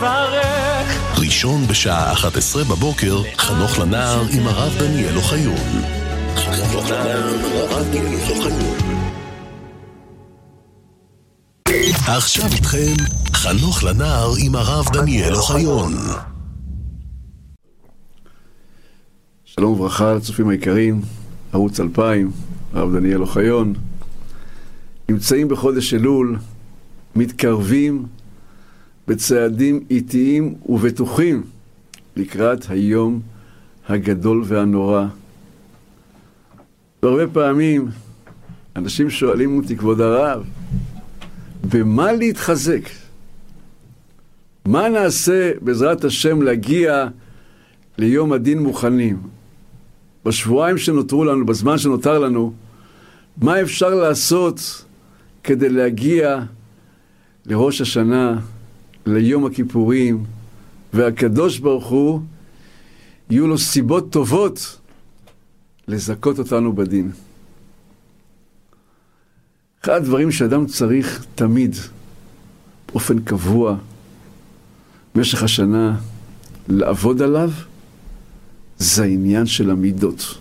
מברך. ראשון בשעה 11 בבוקר, חנוך לנער עם הרב דניאל אוחיון. חנוך לנער עם הרב דניאל אוחיון. עכשיו איתכם, חנוך לנער עם הרב דניאל אוחיון. שלום וברכה לצופים היקרים, ערוץ 2000, הרב דניאל אוחיון. נמצאים בחודש אלול, מתקרבים בצעדים איטיים ובטוחים לקראת היום הגדול והנורא. והרבה פעמים אנשים שואלים אותי, כבוד הרב, במה להתחזק? מה נעשה בעזרת השם להגיע ליום הדין מוכנים? בשבועיים שנותרו לנו, בזמן שנותר לנו, מה אפשר לעשות כדי להגיע לראש השנה, ליום הכיפורים, והקדוש ברוך הוא יהיו לו סיבות טובות לזכות אותנו בדין. אחד הדברים שאדם צריך תמיד, באופן קבוע, במשך השנה, לעבוד עליו, זה העניין של המידות.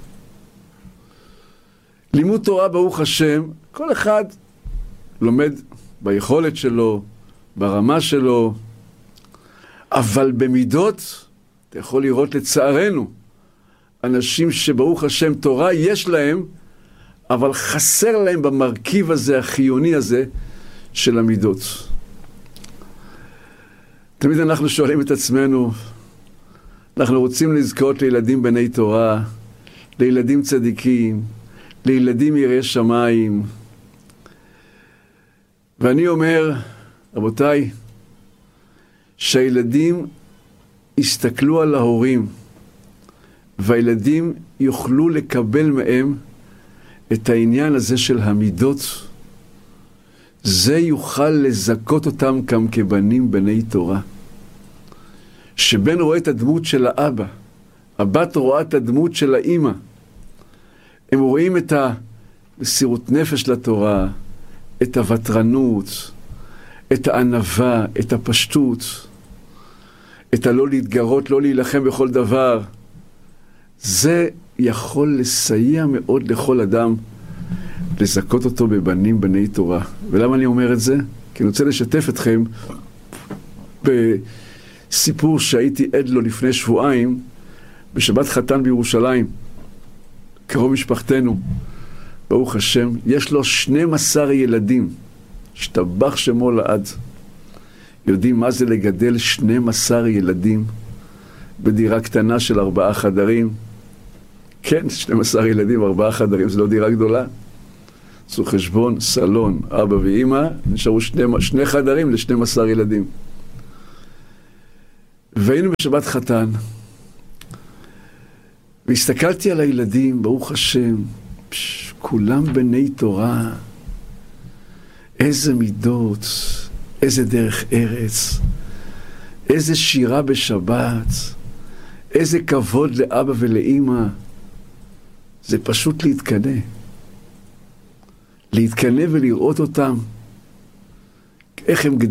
לימוד תורה ברוך השם, כל אחד לומד ביכולת שלו, ברמה שלו, אבל במידות, אתה יכול לראות לצערנו, אנשים שברוך השם תורה יש להם, אבל חסר להם במרכיב הזה, החיוני הזה, של המידות. תמיד אנחנו שואלים את עצמנו, אנחנו רוצים לזכות לילדים בני תורה, לילדים צדיקים, לילדים יראי שמיים. ואני אומר, רבותיי, שהילדים יסתכלו על ההורים, והילדים יוכלו לקבל מהם את העניין הזה של המידות, זה יוכל לזכות אותם גם כבנים בני תורה. שבן רואה את הדמות של האבא, הבת רואה את הדמות של האמא, הם רואים את המסירות נפש לתורה, את הוותרנות, את הענווה, את הפשטות, את הלא להתגרות, לא להילחם בכל דבר. זה יכול לסייע מאוד לכל אדם, לזכות אותו בבנים בני תורה. ולמה אני אומר את זה? כי אני רוצה לשתף אתכם בסיפור שהייתי עד לו לפני שבועיים, בשבת חתן בירושלים, קרוב משפחתנו, ברוך השם, יש לו 12 ילדים, השתבח שמו לעד. יודעים מה זה לגדל 12 ילדים בדירה קטנה של 4 חדרים? כן, 12 ילדים, 4 חדרים, זה לא דירה גדולה. זו חשבון, סלון, אבא ואמא, נשארו 2 חדרים ל-12 ילדים. והיינו בשבת חתן, והסתכלתי על הילדים, ברוך השם, כולם בני תורה, איזה מידות, איזה דרך ארץ, איזה שירה בשבת, איזה כבוד לאבא ולאמא. זה פשוט להתקנא ולראות אותם, איך הם